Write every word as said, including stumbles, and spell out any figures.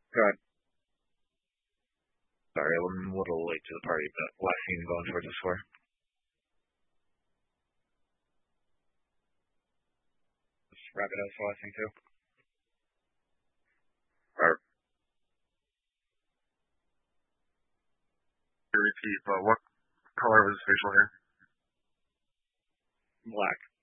God. Sorry, I'm a little late to the party, but last scene going towards the square. Let's wrap it up for last scene too. Alright. Repeat, but what color was his facial hair? Black.